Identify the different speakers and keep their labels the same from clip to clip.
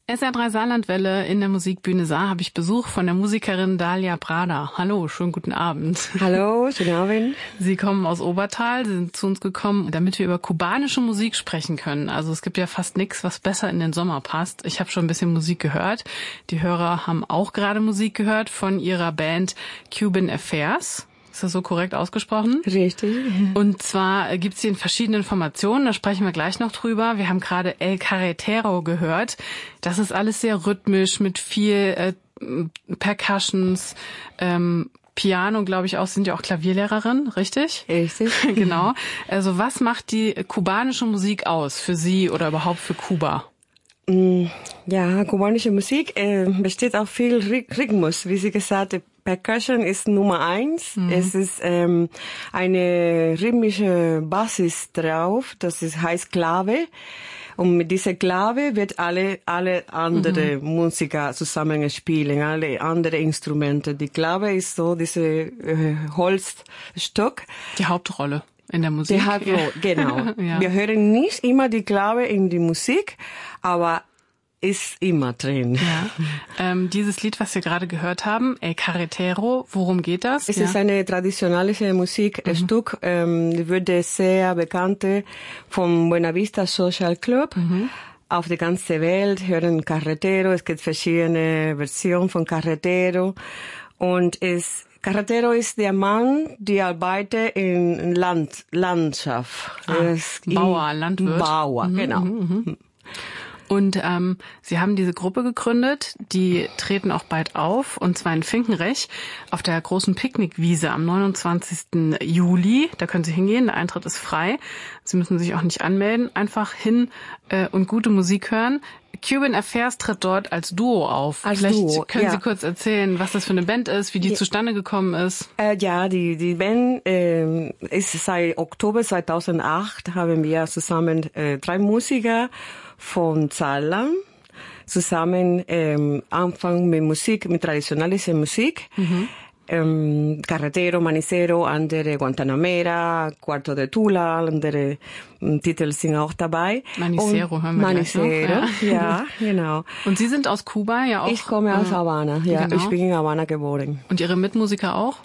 Speaker 1: SR3 Saarlandwelle in der Musikbühne Saar habe ich Besuch von der Musikerin Dalia Brada. Hallo, schönen guten Abend.
Speaker 2: Hallo, schönen Abend.
Speaker 1: Sie kommen aus Obertal, Sie sind zu uns gekommen, damit wir über kubanische Musik sprechen können. Also es gibt ja fast nichts, was besser in den Sommer passt. Ich habe schon ein bisschen Musik gehört. Die Hörer haben auch gerade Musik gehört von ihrer Band Cuban Affairs. Ist das so korrekt ausgesprochen?
Speaker 2: Richtig.
Speaker 1: Und zwar gibt's sie in verschiedenen Formationen, da sprechen wir gleich noch drüber. Wir haben gerade El Carretero gehört. Das ist alles sehr rhythmisch mit viel Percussions, Piano, glaube ich auch. Sind ja auch Klavierlehrerin, richtig?
Speaker 2: Richtig.
Speaker 1: Genau. Also was macht die kubanische Musik aus für Sie oder überhaupt für Kuba?
Speaker 2: Ja, kubanische Musik besteht auch viel Rhythmus. Wie Sie gesagt haben, Percussion ist Nummer 1. Es ist eine rhythmische Basis drauf, das heißt Klave. Und mit dieser Klave wird alle andere Musiker zusammenspielen, alle andere Instrumente. Die Klave ist so diese Holzstück.
Speaker 1: Die Hauptrolle in der Musik.
Speaker 2: Die Hauptrolle, genau.
Speaker 1: Ja.
Speaker 2: Wir hören nicht immer die Klave in die Musik, aber ist immer drin.
Speaker 1: Ja. Dieses Lied, was wir gerade gehört haben, El Carretero, worum geht das?
Speaker 2: Es ist eine traditionelle Musikstück, wurde sehr bekannt vom Buena Vista Social Club. Auf der ganzen Welt hören Carretero, es gibt verschiedene Versionen von Carretero. Und Carretero ist der Mann, der arbeitet in Landschaft.
Speaker 1: Bauer, Landwirt.
Speaker 2: Bauer, genau.
Speaker 1: Und Sie haben diese Gruppe gegründet, die treten auch bald auf, und zwar in Finkenrech auf der großen Picknickwiese am 29. Juli. Da können Sie hingehen, der Eintritt ist frei. Sie müssen sich auch nicht anmelden, einfach hin und gute Musik hören. Cuban Affairs tritt dort als Duo auf. Vielleicht können Sie kurz erzählen, was das für eine Band ist, wie die zustande gekommen ist.
Speaker 2: Die Band ist seit Oktober 2008, haben wir zusammen 3 Musiker von Saarland zusammen anfangen mit traditioneller Musik. Carretero, Manicero, andere Guantanamera, Cuarto de Tula, andere Titel sind auch dabei.
Speaker 1: Manicero hören wir
Speaker 2: Manicero,
Speaker 1: gleich noch.
Speaker 2: ja, genau.
Speaker 1: Und Sie sind aus Kuba, ja auch?
Speaker 2: Ich komme aus Havanna, ja.
Speaker 1: Genau.
Speaker 2: Ich bin in Havanna geboren.
Speaker 1: Und Ihre Mitmusiker auch?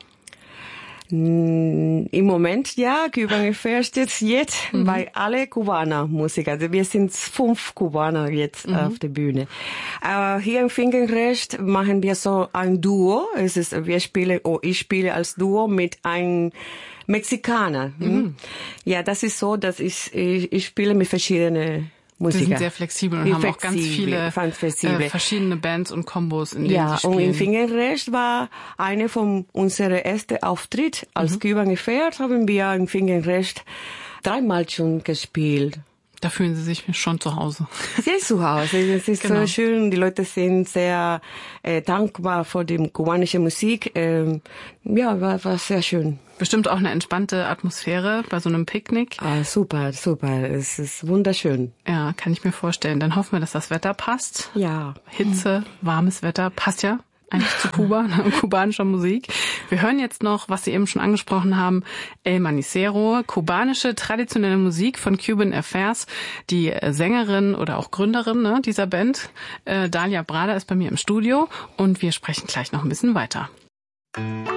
Speaker 2: Im Moment, ja, Cuban Affairs steht jetzt bei alle Kubaner Musiker. Wir sind 5 Kubaner jetzt auf der Bühne. Hier im Finkenrech machen wir so ein Duo. Ich spiele als Duo mit einem Mexikaner. Ja, das ist so, dass ich spiele mit verschiedenen Musiker.
Speaker 1: Sie sind sehr flexibel und haben auch ganz viele verschiedene Bands und Kombos, in denen Sie spielen.
Speaker 2: Und in Finkenrech war eine von unseren ersten Auftritt als Cuban Affairs, haben wir in Finkenrech 3-mal schon gespielt.
Speaker 1: Da fühlen Sie sich schon zu Hause.
Speaker 2: Sehr zu Hause. Es ist so schön. Die Leute sind sehr dankbar für die kubanische Musik. War sehr schön.
Speaker 1: Bestimmt auch eine entspannte Atmosphäre bei so einem Picknick.
Speaker 2: Super. Es ist wunderschön.
Speaker 1: Ja, kann ich mir vorstellen. Dann hoffen wir, dass das Wetter passt.
Speaker 2: Ja.
Speaker 1: Hitze, warmes Wetter, passt ja eigentlich zu Kuba, kubanischer Musik. Wir hören jetzt noch, was Sie eben schon angesprochen haben, El Manicero, kubanische traditionelle Musik von Cuban Affairs. Die Sängerin oder auch Gründerin dieser Band, Dalia Brada, ist bei mir im Studio und wir sprechen gleich noch ein bisschen weiter.